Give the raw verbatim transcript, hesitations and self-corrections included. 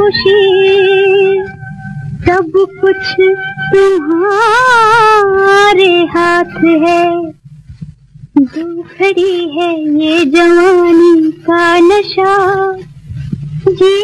खुशी, सब कुछ तुम्हारे हाथ है। जो खड़ी है ये जवानी का नशा, जी